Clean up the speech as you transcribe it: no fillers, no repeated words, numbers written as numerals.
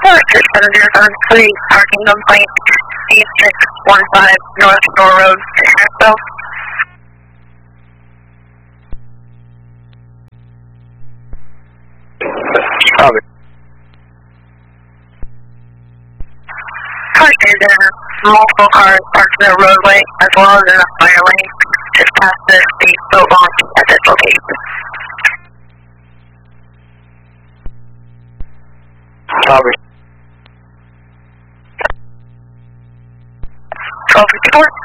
67073, parking complaint, 8615 North Shore Road, Nashville. Multiple cars parked in the roadway as well as in the fire lane just past the speed boat launch at this location. Copy. 1254.